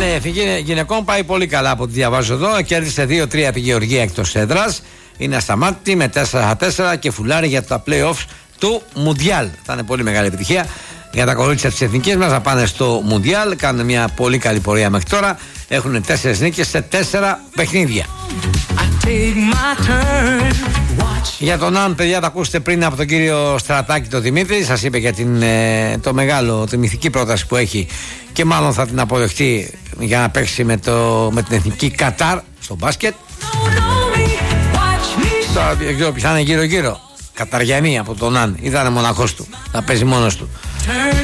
εθνική γυναικών πάει πολύ καλά από ό,τι διαβάζω εδώ. Κέρδισε 2-3 επί Γεωργία εκτός έδρας. Είναι ασταμάτητη με 4-4 και φουλάρει για τα play-offs του Μουντιάλ. Θα είναι πολύ μεγάλη επιτυχία για τα κορίτσια της εθνικής μας να πάνε στο Μουντιάλ. Κάνουν μια πολύ καλή πορεία μέχρι τώρα. Έχουν 4 νίκες σε 4 παιχνίδια. Για τον Αν, παιδιά, τα ακούσετε πριν από τον κύριο Στρατάκη τον Δημήτρη. Σας είπε για τη μυθική πρόταση που έχει και μάλλον θα την αποδεχτεί για να παίξει με την εθνική Κατάρ στο μπάσκετ. Τώρα θα είναι γύρω-γύρω Καταριανή από τον Αν. Ήταν μοναχός του, θα παίζει μόνος του.